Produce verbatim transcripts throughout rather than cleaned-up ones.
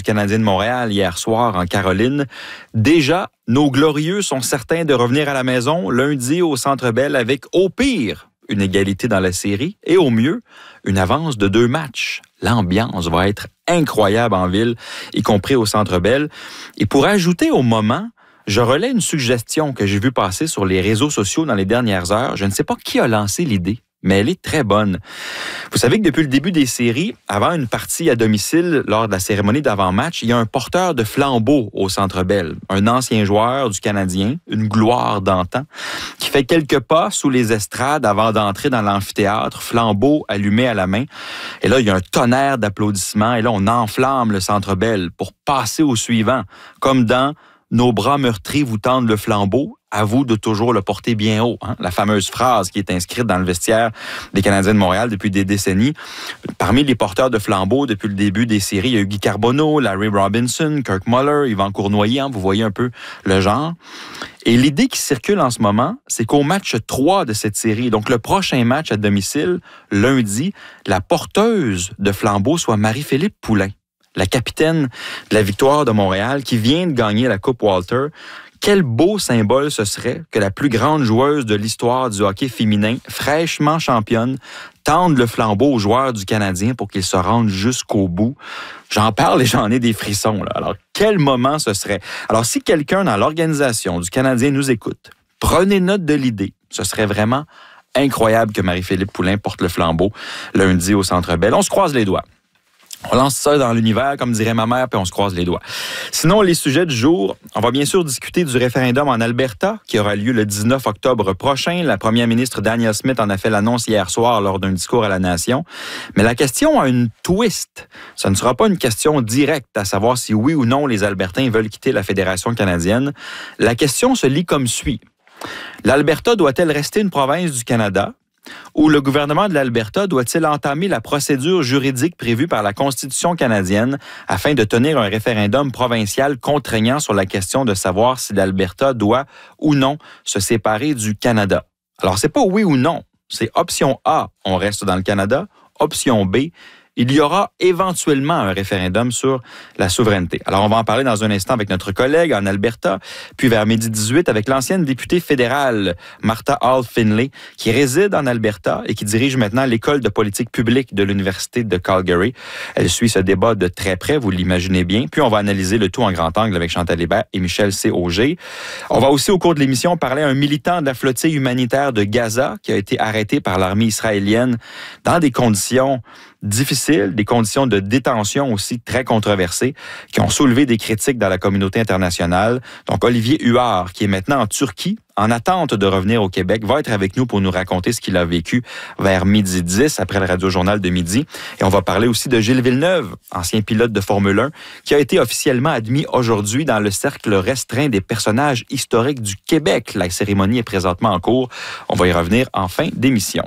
Canadien de Montréal hier soir en Caroline. Déjà, nos glorieux sont certains de revenir à la maison lundi au Centre Bell avec, au pire, une égalité dans la série et au mieux, une avance de deux matchs. L'ambiance va être incroyable en ville, y compris au Centre Bell. Et pour ajouter au moment, je relais une suggestion que j'ai vue passer sur les réseaux sociaux dans les dernières heures. Je ne sais pas qui a lancé l'idée, mais elle est très bonne. Vous savez que depuis le début des séries, avant une partie à domicile, lors de la cérémonie d'avant-match, il y a un porteur de flambeau au Centre Bell, un ancien joueur du Canadien, une gloire d'antan, qui fait quelques pas sous les estrades avant d'entrer dans l'amphithéâtre, flambeau allumé à la main. Et là, il y a un tonnerre d'applaudissements, et là, on enflamme le Centre Bell pour passer au suivant, comme dans « Nos bras meurtris vous tendent le flambeau ». À vous de toujours le porter bien haut. Hein? La fameuse phrase qui est inscrite dans le vestiaire des Canadiens de Montréal depuis des décennies. Parmi les porteurs de flambeaux depuis le début des séries, il y a eu Guy Carbonneau, Larry Robinson, Kirk Muller, Yvan Cournoyer, hein? Vous voyez un peu le genre. Et l'idée qui circule en ce moment, c'est qu'au match trois de cette série, donc le prochain match à domicile, lundi, la porteuse de flambeaux soit Marie-Philippe Poulin, la capitaine de la Victoire de Montréal qui vient de gagner la Coupe Walter. Quel beau symbole ce serait que la plus grande joueuse de l'histoire du hockey féminin, fraîchement championne, tende le flambeau aux joueurs du Canadien pour qu'ils se rendent jusqu'au bout. J'en parle et j'en ai des frissons. Là. Alors, quel moment ce serait? Alors, si quelqu'un dans l'organisation du Canadien nous écoute, prenez note de l'idée. Ce serait vraiment incroyable que Marie-Philippe Poulin porte le flambeau lundi au Centre Bell. On se croise les doigts. On lance ça dans l'univers, comme dirait ma mère, puis on se croise les doigts. Sinon, les sujets du jour, on va bien sûr discuter du référendum en Alberta, qui aura lieu le dix-neuf octobre prochain. La première ministre Danielle Smith en a fait l'annonce hier soir lors d'un discours à la nation. Mais la question a une twist. Ce ne sera pas une question directe à savoir si oui ou non les Albertains veulent quitter la Fédération canadienne. La question se lit comme suit. L'Alberta doit-elle rester une province du Canada? Ou le gouvernement de l'Alberta doit-il entamer la procédure juridique prévue par la Constitution canadienne afin de tenir un référendum provincial contraignant sur la question de savoir si l'Alberta doit ou non se séparer du Canada? Alors, c'est pas oui ou non. C'est option A, on reste dans le Canada. Option B, il y aura éventuellement un référendum sur la souveraineté. Alors, on va en parler dans un instant avec notre collègue en Alberta, puis vers midi dix-huit avec l'ancienne députée fédérale Martha Hall Finlay, qui réside en Alberta et qui dirige maintenant l'école de politique publique de l'Université de Calgary. Elle suit ce débat de très près, vous l'imaginez bien. Puis, on va analyser le tout en grand angle avec Chantal Hébert et Michel C. Auger. On va aussi, au cours de l'émission, parler à un militant de la flottille humanitaire de Gaza qui a été arrêté par l'armée israélienne dans des conditions difficiles, des conditions de détention aussi très controversées, qui ont soulevé des critiques dans la communauté internationale. Donc, Olivier Huard, qui est maintenant en Turquie, en attente de revenir au Québec, va être avec nous pour nous raconter ce qu'il a vécu vers midi dix, après le Radio-Journal de midi. Et on va parler aussi de Gilles Villeneuve, ancien pilote de Formule un, qui a été officiellement admis aujourd'hui dans le cercle restreint des personnages historiques du Québec. La cérémonie est présentement en cours. On va y revenir en fin d'émission.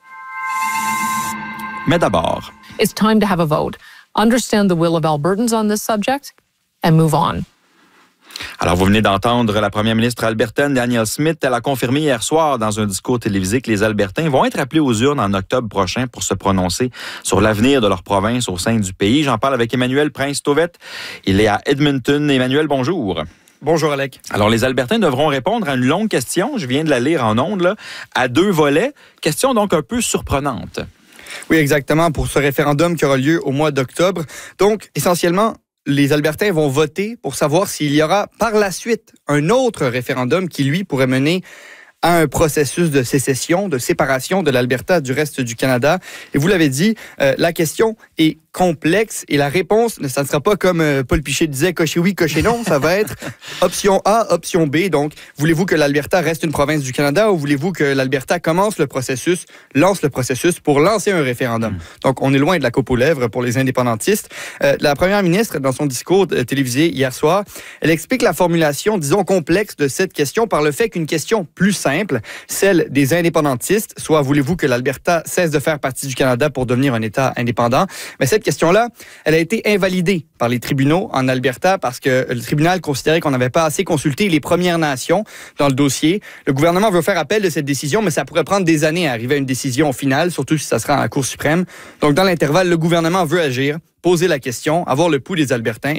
Mais d'abord, it's time to have a vote, understand the will of Albertans on this subject, and move on. Alors, vous venez d'entendre la première ministre albertaine, Danielle Smith. Elle a confirmé hier soir dans un discours télévisé que les Albertains vont être appelés aux urnes en octobre prochain pour se prononcer sur l'avenir de leur province au sein du pays. J'en parle avec Emmanuel Prince-Tauvette. Il est à Edmonton. Emmanuel, bonjour. Bonjour, Alec. Alors, les Albertains devront répondre à une longue question. Je viens de la lire en ondes, là, à deux volets. Question donc un peu surprenante. Oui, exactement, pour ce référendum qui aura lieu au mois d'octobre. Donc, essentiellement, les Albertains vont voter pour savoir s'il y aura par la suite un autre référendum qui, lui, pourrait mener à un processus de sécession, de séparation de l'Alberta du reste du Canada. Et vous l'avez dit, euh, la question est complexe et la réponse, ça ne sera pas comme euh, Paul Piché disait, cocher oui, cocher non, ça va être option A, option B. Donc, voulez-vous que l'Alberta reste une province du Canada ou voulez-vous que l'Alberta commence le processus, lance le processus pour lancer un référendum? Mmh. Donc, on est loin de la coupe aux lèvres pour les indépendantistes. Euh, la première ministre, dans son discours euh, télévisé hier soir, elle explique la formulation, disons, complexe de cette question par le fait qu'une question plus simple, celle des indépendantistes, soit voulez-vous que l'Alberta cesse de faire partie du Canada pour devenir un État indépendant, mais cette question-là, elle a été invalidée par les tribunaux en Alberta parce que le tribunal considérait qu'on n'avait pas assez consulté les Premières Nations dans le dossier. Le gouvernement veut faire appel de cette décision, mais ça pourrait prendre des années à arriver à une décision finale, surtout si ça sera à la Cour suprême. Donc, dans l'intervalle, le gouvernement veut agir, poser la question, avoir le pouls des Albertains.